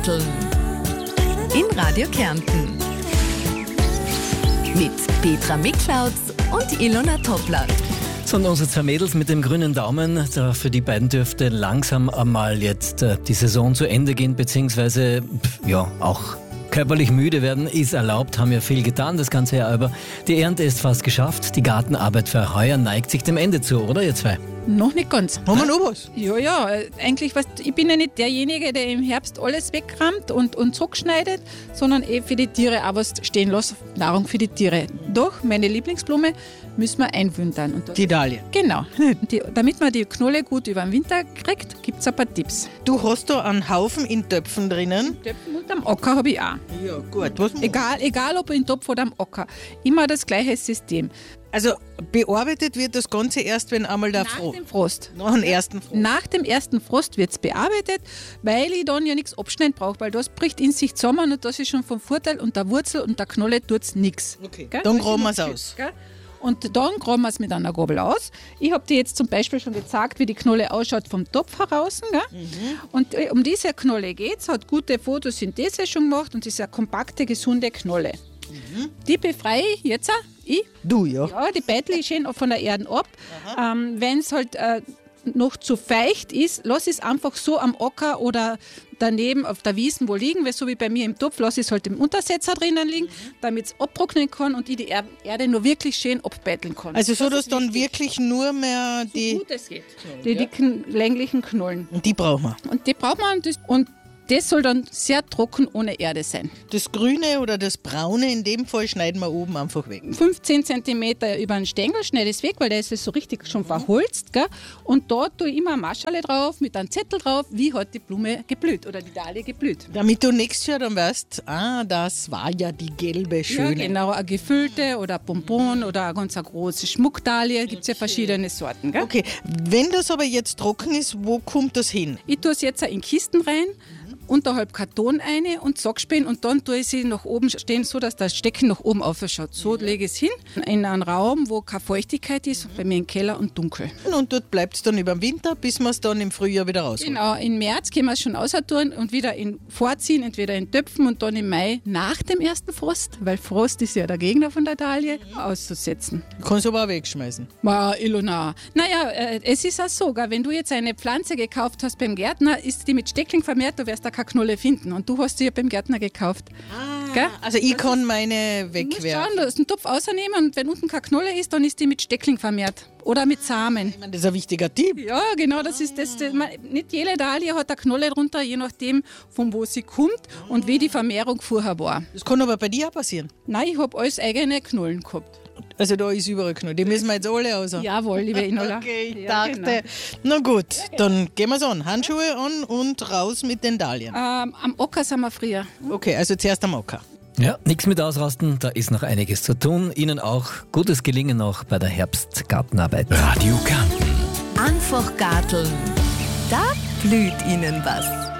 Garteln. In Radio Kärnten. Mit Petra Miklautz und Ilona Toppler. So, und unsere zwei Mädels mit dem grünen Daumen, für die beiden dürfte langsam einmal jetzt die Saison zu Ende gehen, beziehungsweise auch körperlich müde werden ist erlaubt, haben ja viel getan das ganze Jahr über. Die Ernte ist fast geschafft, die Gartenarbeit für heuer neigt sich dem Ende zu, oder ihr zwei? Noch nicht ganz. Haben wir noch was? Ja, eigentlich, ich bin ja nicht derjenige, der im Herbst alles wegrammt und zurückschneidet, sondern für die Tiere auch was stehen lässt, Nahrung für die Tiere. Doch, meine Lieblingsblume müssen wir einwintern. Und Die Dahlia. Genau. Damit man die Knolle gut über den Winter kriegt, gibt es ein paar Tipps. Du hast da einen Haufen in Töpfen drinnen. Töpfen und am Acker habe ich auch. Ja, gut. Was Egal ob in Topf oder am Acker. Immer das gleiche System. Also bearbeitet wird das Ganze erst, wenn einmal der Nach dem Frost. Nach dem ersten Frost. Nach dem ersten Frost wird es bearbeitet, weil ich dann ja nichts abschneiden brauche, weil das bricht in sich zusammen und das ist schon vom Vorteil und der Wurzel und der Knolle tut es nichts. Okay, dann graben wir es aus. Gell? Und dann graben wir es mit einer Gabel aus. Ich habe dir jetzt zum Beispiel schon gezeigt, wie die Knolle ausschaut vom Topf heraus. Und um diese Knolle geht es, hat gute Photosynthese schon gemacht und ist eine kompakte, gesunde Knolle. Die befreie ich jetzt auch. Du, ja. Ja, die beitle ich schön von der Erde ab. Wenn es halt noch zu feucht ist, lass es einfach so am Acker oder daneben auf der Wiesen wo liegen, weil so wie bei mir im Topf, lass es halt im Untersetzer drinnen liegen, damit es abtrocknen kann und ich die Erde nur wirklich schön abbeiteln kann. Also so, dass dann wirklich nur mehr die... So gut es geht. Die dicken, länglichen Knollen. Und die brauchen wir. Und die braucht man und das soll dann sehr trocken ohne Erde sein. Das Grüne oder das Braune in dem Fall schneiden wir oben einfach weg. 15 cm über den Stängel schneide ich es weg, weil der ist so richtig schon verholzt. Gell? Und da tue ich immer eine Maschale drauf, mit einem Zettel drauf, wie hat die Blume geblüht oder die Dahlie geblüht. Damit du nächstes Jahr dann weißt, das war ja die gelbe Schöne. Ja, genau, eine gefüllte oder ein Bonbon oder eine ganz große Schmuckdahlie, gibt es ja verschiedene Sorten. Gell? Okay, wenn das aber jetzt trocken ist, wo kommt das hin? Ich tue es jetzt in Kisten rein, unterhalb Karton eine und Sackspänen und dann tue ich sie nach oben stehen, so dass das Stecken nach oben aufschaut. So lege ich es hin, in einen Raum, wo keine Feuchtigkeit ist, bei mir im Keller und dunkel. Und dort bleibt es dann über den Winter, bis wir es dann im Frühjahr wieder rausholen. Genau, im März können wir es schon austurnen und wieder vorziehen, entweder in Töpfen und dann im Mai nach dem ersten Frost, weil Frost ist ja der Gegner von der Dahlie, auszusetzen. Du kannst aber auch wegschmeißen. Ilona. Naja, es ist auch so, gell, wenn du jetzt eine Pflanze gekauft hast beim Gärtner, ist die mit Steckling vermehrt, du wirst da keine Knolle finden. Und du hast sie ja beim Gärtner gekauft. Gell? Also ich kann meine Du musst wegwerfen. schauen, du hast einen Topf ausnehmen und wenn unten keine Knolle ist, dann ist die mit Steckling vermehrt. Oder mit Samen. Ich meine, das ist ein wichtiger Tipp. Ja, genau, das ist das. Nicht jede Dahlie hat eine Knolle drunter, je nachdem, von wo sie kommt und wie die Vermehrung vorher war. Das kann aber bei dir auch passieren. Nein, ich habe alles eigene Knollen gehabt. Also da ist überall Knolle. Die müssen wir jetzt alle raus. Jawohl, liebe Inola. Okay, ich Ja, dachte. genau. Na gut, dann gehen wir es an. Handschuhe an und raus mit den Dahlien. Am Acker sind wir früher. Okay, also zuerst am Acker. Ja, nichts mit ausrasten, da ist noch einiges zu tun. Ihnen auch gutes Gelingen noch bei der Herbstgartenarbeit. Radio Kärnten. Einfach Garteln. Da blüht Ihnen was.